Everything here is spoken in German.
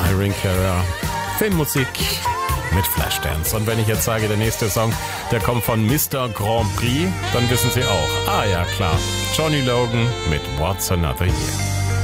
Irene Cara, Filmmusik mit Flashdance. Und wenn ich jetzt sage, der nächste Song, der kommt von Mr. Grand Prix, dann wissen Sie auch. Ah ja, klar. Johnny Logan mit What's Another Year.